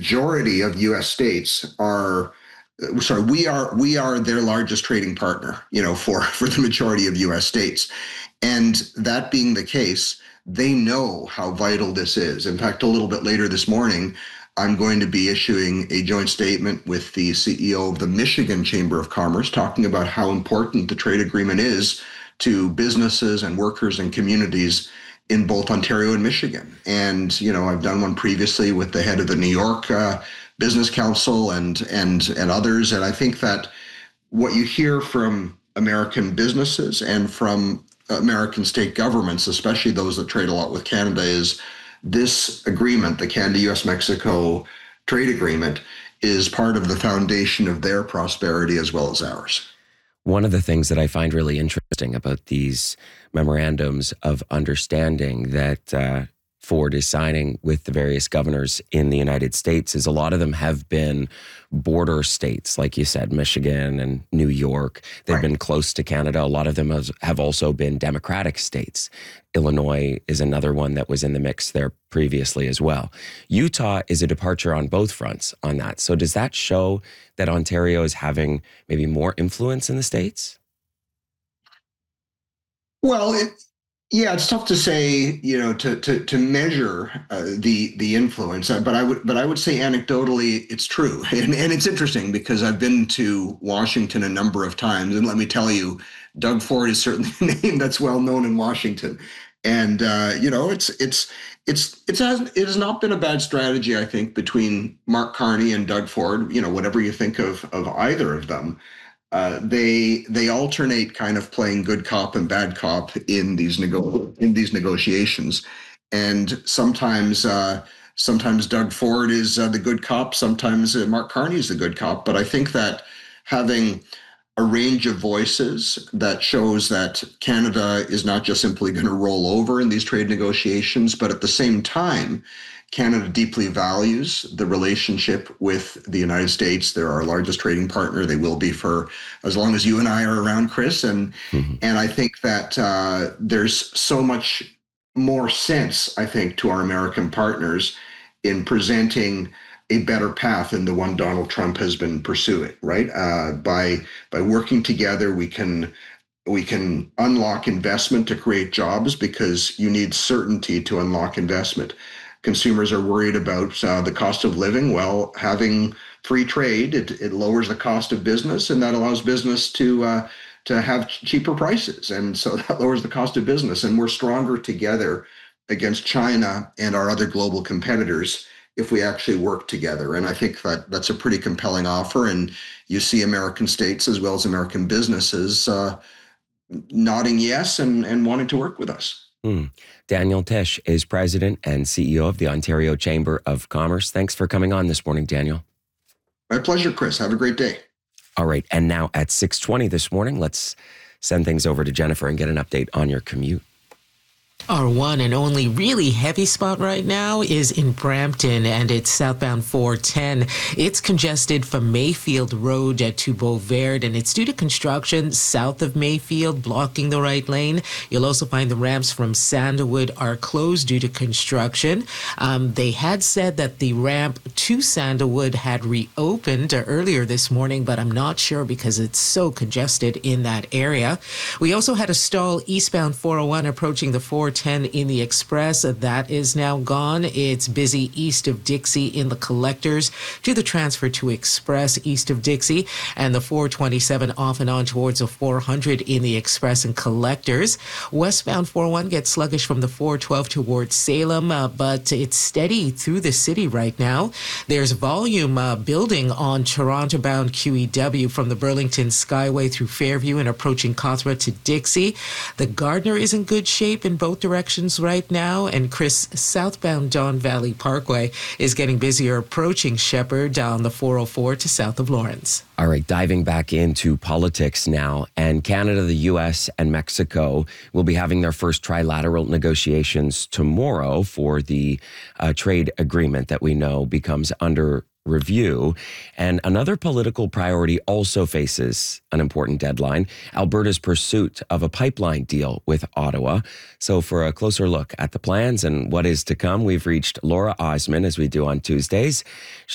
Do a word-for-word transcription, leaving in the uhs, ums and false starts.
majority of U S states are, uh, sorry, we are we are their largest trading partner, you know, for, for the majority of U S states. And that being the case, they know how vital this is. In fact, a little bit later this morning, I'm going to be issuing a joint statement with the C E O of the Michigan Chamber of Commerce, talking about how important the trade agreement is to businesses and workers and communities in both Ontario and Michigan. And, you know, I've done one previously with the head of the New York uh, Business Council and, and, and others. And I think that what you hear from American businesses and from American state governments, especially those that trade a lot with Canada, is this agreement, the Canada-U S Mexico trade agreement, is part of the foundation of their prosperity as well as ours. One of the things that I find really interesting about these memorandums of understanding that uh, Ford is signing with the various governors in the United States is a lot of them have been border states, like you said, Michigan and New York. They've Right. been close to Canada. A lot of them have, have also been Democratic states. Illinois is another one that was in the mix there previously as well. Utah is a departure on both fronts on that. So does that show that Ontario is having maybe more influence in the States? Well, it, yeah, it's tough to say, you know, to to to measure uh, the the influence, uh, but I would but I would say anecdotally, it's true, and and it's interesting because I've been to Washington a number of times, and let me tell you, Doug Ford is certainly a name that's well known in Washington, and uh, you know, it's it's it's it's has it has not been a bad strategy, I think, between Mark Carney and Doug Ford. You know, whatever you think of of either of them. Uh, they they alternate kind of playing good cop and bad cop in these nego- in these negotiations, and sometimes uh, sometimes Doug Ford is uh, the good cop, sometimes uh, Mark Carney is the good cop. But I think that having a range of voices that shows that Canada is not just simply going to roll over in these trade negotiations, but at the same time, Canada deeply values the relationship with the United States. They're our largest trading partner. They will be for as long as you and I are around, Chris. And mm-hmm. and I think that uh, there's so much more sense, I think, to our American partners in presenting a better path than the one Donald Trump has been pursuing. Right? Uh, by by working together, we can. We can unlock investment to create jobs because you need certainty to unlock investment. Consumers are worried about uh, the cost of living. Well, having free trade, it, it lowers the cost of business, and that allows business to uh, to have cheaper prices. And so that lowers the cost of business. And we're stronger together against China and our other global competitors if we actually work together. And I think that that's a pretty compelling offer. And you see American states as well as American businesses uh, nodding yes and, and wanting to work with us. Mm. Daniel Tisch is president and C E O of the Ontario Chamber of Commerce. Thanks for coming on this morning, Daniel. My pleasure, Chris. Have a great day. All right. And now at six twenty this morning, let's send things over to Jennifer and get an update on your commute. Our one and only really heavy spot right now is in Brampton, and it's southbound four ten. It's congested from Mayfield Road to Beauvert, and it's due to construction south of Mayfield, blocking the right lane. You'll also find the ramps from Sandalwood are closed due to construction. Um, they had said that the ramp to Sandalwood had reopened earlier this morning, but I'm not sure because it's so congested in that area. We also had a stall eastbound four oh one approaching the four ten in the Express. That is now gone. It's busy east of Dixie in the Collectors to the transfer to Express east of Dixie, and the four twenty-seven off and on towards the four hundred in the Express and Collectors. Westbound four oh one gets sluggish from the four twelve towards Salem, uh, but it's steady through the city right now. There's volume uh, building on Toronto-bound Q E W from the Burlington Skyway through Fairview and approaching Cawthra to Dixie. The Gardner is in good shape in both directions right now, and Chris, southbound Don Valley Parkway is getting busier approaching Shepherd down the four oh four to south of Lawrence. All right, diving back into politics now, and Canada, the U S, and Mexico will be having their first trilateral negotiations tomorrow for the uh, trade agreement that we know becomes under review. And another political priority also faces an important deadline: Alberta's pursuit of a pipeline deal with Ottawa. So for a closer look at the plans and what is to come, we've reached Laura Osman, as we do on Tuesdays.